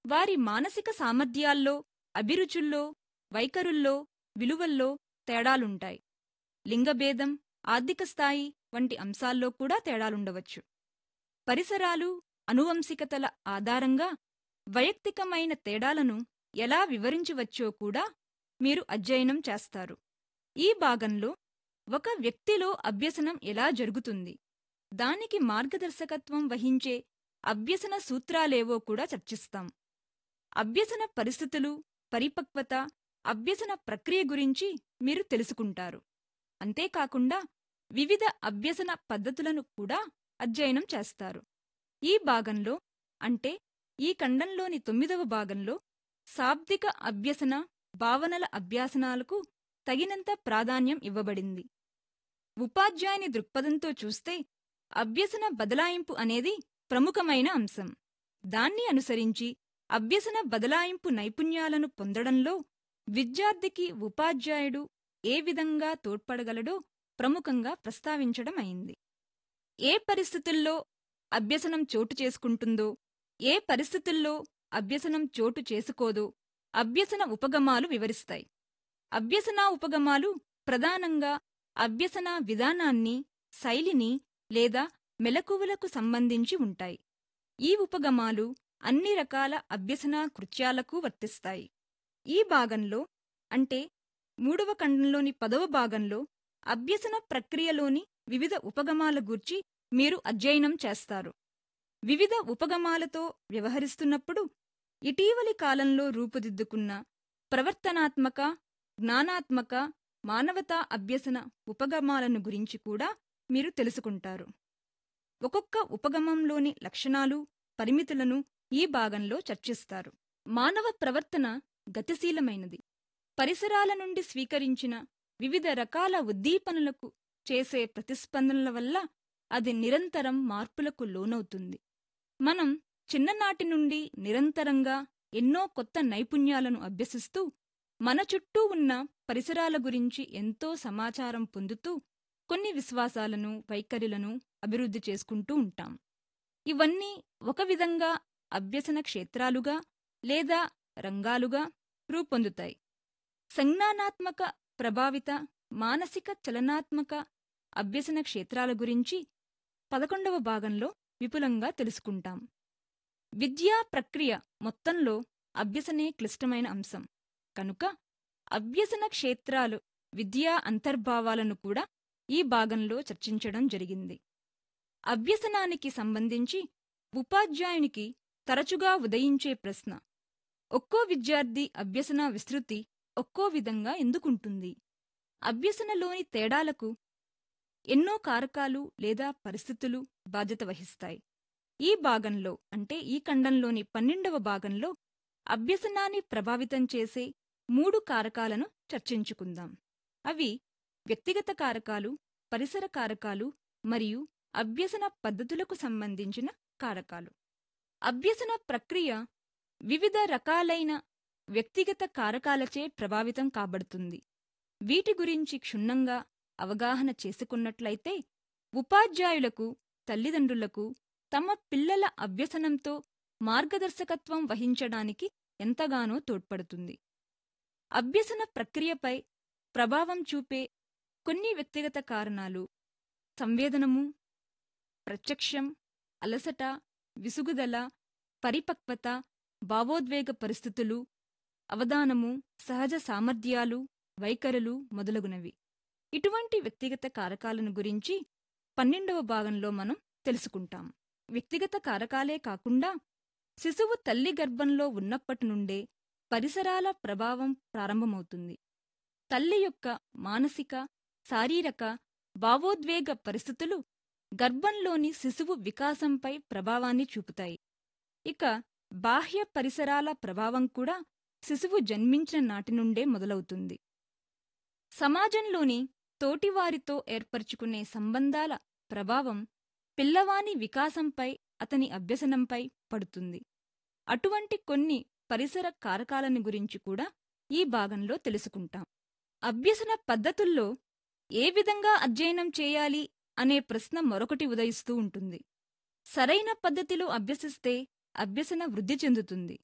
వారి మానసిక సామర్థ్యాల్లో, అభిరుచుల్లో, వైఖరుల్లో, విలువల్లో తేడాలుంటాయి. లింగభేదం, ఆర్థిక స్థాయి వంటి అంశాల్లో కూడా తేడాలుండవచ్చు. పరిసరాలు, అనువంశికతల ఆధారంగా వైయక్తికమైన తేడాలను ఎలా వివరించవచ్చో కూడా మీరు అధ్యయనం చేస్తారు. ఈ భాగంలో ఒక వ్యక్తిలో అభ్యసనం ఎలా జరుగుతుంది, దానికి మార్గదర్శకత్వం వహించే అభ్యసన సూత్రాలేవో కూడా చర్చిస్తాం. అభ్యసన పరిస్థితులు, పరిపక్వత, అభ్యసన ప్రక్రియ గురించి మీరు తెలుసుకుంటారు. అంతేకాకుండా వివిధ అభ్యసన పద్ధతులను కూడా అధ్యయనం చేస్తారు. ఈ భాగంలో అంటే ఈ ఖండంలోని 9వ భాగంలో శాబ్దిక అభ్యసన, భావనల అభ్యాసనాలకు తగినంత ప్రాధాన్యం ఇవ్వబడింది. ఉపాధ్యాయుని దృక్పథంతో చూస్తే అభ్యసన బదలాయింపు అనేది ప్రముఖమైన అంశం. దాన్ని అనుసరించి అభ్యసన బదలాయింపు నైపుణ్యాలను పొందడంలో విద్యార్థికి ఉపాధ్యాయుడు ఏ విధంగా తోడ్పడగలడో ప్రముఖంగా ప్రస్తావించడం అయింది. ఏ పరిస్థితుల్లో అభ్యసనం చోటు చేసుకుంటుందో, ఏ పరిస్థితుల్లో అభ్యసనం చోటు చేసుకోదో అభ్యసన ఉపగమాలు వివరిస్తాయి. అభ్యసన ఉపగమాలు ప్రధానంగా అభ్యసన విధానాన్ని, శైలిని లేదా మెలకువలకు సంబంధించి ఉంటాయి. ఈ ఉపగమాలు అన్ని రకాల అభ్యసన కృత్యాలకు వర్తిస్తాయి. ఈ భాగంలో అంటే 3వ ఖండంలోని 10వ భాగంలో అభ్యసన ప్రక్రియలోని వివిధ ఉపగమాల గూర్చి మీరు అధ్యయనం చేస్తారు. వివిధ ఉపగమాలతో వ్యవహరిస్తున్నప్పుడు ఇటీవలి కాలంలో రూపుదిద్దుకున్న ప్రవర్తనాత్మక, జ్ఞానాత్మక, మానవతా అభ్యసన ఉపగమాలను గురించి కూడా మీరు తెలుసుకుంటారు. ఒక్కొక్క ఉపగమంలోని లక్షణాలు, పరిమితులను ఈ భాగంలో చర్చిస్తారు. మానవ ప్రవర్తన గతిశీలమైనది. పరిసరాల నుండి స్వీకరించిన వివిధ రకాల ఉద్దీపనలకు చేసే ప్రతిస్పందనల వల్ల అది నిరంతరం మార్పులకు లోనవుతుంది. మనం చిన్ననాటి నుండి నిరంతరంగా ఎన్నో కొత్త నైపుణ్యాలను అభ్యసిస్తూ మన చుట్టూ ఉన్న పరిసరాల గురించి ఎంతో సమాచారం పొందుతూ కొన్ని విశ్వాసాలను, వైఖరులను అభివృద్ధి చేసుకుంటూ ఉంటాం. ఇవన్నీ ఒక విధంగా అభ్యసన క్షేత్రాలుగా లేదా రంగాలుగా రూపొందుతాయి. సంజ్ఞానాత్మక, ప్రభావిత, మానసిక, చలనాత్మక అభ్యసన క్షేత్రాల గురించి 11వ భాగంలో విపులంగా తెలుసుకుంటాం. విద్యా ప్రక్రియ మొత్తంలో అభ్యసనే క్లిష్టమైన అంశం కనుక అభ్యసన క్షేత్రాలు, విద్యా అంతర్భావాలను కూడా ఈ భాగంలో చర్చించడం జరిగింది. అభ్యసనానికి సంబంధించి ఉపాధ్యాయునికి తరచుగా ఉదయించే ప్రశ్న: ఒక్కో విద్యార్థి అభ్యసన విస్తృతి ఒక్కో విధంగా ఎందుకుంటుంది? అభ్యసనలోని తేడాలకు ఎన్నో కారకాలు లేదా పరిస్థితులు బాధ్యత వహిస్తాయి. ఈ భాగంలో అంటే ఈ ఖండంలోని 12వ భాగంలో అభ్యసనాన్ని ప్రభావితం చేసే 3 కారకాలను చర్చించుకుందాం. అవి వ్యక్తిగత కారకాలు, పరిసర కారకాలు మరియు అభ్యసన పద్ధతులకు సంబంధించిన కారకాలు. అభ్యసన ప్రక్రియ వివిధ రకాలైన వ్యక్తిగత కారకాలచే ప్రభావితం కాబడుతుంది. వీటి గురించి క్షుణ్ణంగా అవగాహన చేసుకున్నట్లయితే ఉపాధ్యాయులకు, తల్లిదండ్రులకు తమ పిల్లల అభ్యసనంతో మార్గదర్శకత్వం వహించడానికి ఎంతగానో తోడ్పడుతుంది. అభ్యసన ప్రక్రియపై ప్రభావం చూపే కొన్ని వ్యక్తిగత కారణాలు సంవేదనము, ప్రత్యక్షం, అలసట, విసుగుదల, పరిపక్వత, భావోద్వేగ పరిస్థితులు, అవధానము, సహజ సామర్థ్యాలు, వైఖరులు మొదలగునవి. ఇటువంటి వ్యక్తిగత కారకాలను గురించి 12వ భాగంలో మనం తెలుసుకుంటాం. వ్యక్తిగత కారకాలే కాకుండా శిశువు తల్లి గర్భంలో ఉన్నప్పటి నుండే పరిసరాల ప్రభావం ప్రారంభమవుతుంది. తల్లి యొక్క మానసిక, శారీరక, భావోద్వేగ పరిస్థితులు గర్భంలోని శిశువు వికాసంపై ప్రభావాన్ని చూపుతాయి. ఇక బాహ్య పరిసరాల ప్రభావం కూడా శిశువు జన్మించిన నాటి నుండే మొదలవుతుంది. సమాజంలోని తోటివారితో ఏర్పరచుకునే సంబంధాల ప్రభావం పిల్లవాని వికాసంపై, అతని అభ్యసనంపై పడుతుంది. అటువంటి కొన్ని పరిసర కారకాలను గురించి కూడా ఈ భాగంలో తెలుసుకుంటాం. అభ్యసన పద్ధతుల్లో ఏ విధంగా అధ్యయనం చేయాలి అనే ప్రశ్న మరొకటి ఉదయిస్తూ ఉంటుంది. సరైన పద్ధతిలో అభ్యసిస్తే అభ్యసన వృద్ధి చెందుతుంది.